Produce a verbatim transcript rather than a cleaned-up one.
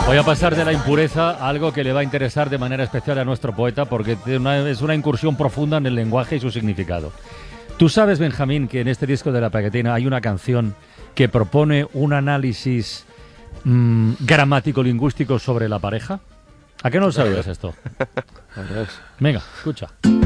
Voy a pasar de la impureza a algo que le va a interesar de manera especial a nuestro poeta, porque es una incursión profunda en el lenguaje y su significado. ¿Tú sabes, Benjamín, que en este disco de La Pegatina hay una canción que propone un análisis mmm, gramático-lingüístico sobre la pareja? ¿A qué no lo sabías esto? Venga, escucha.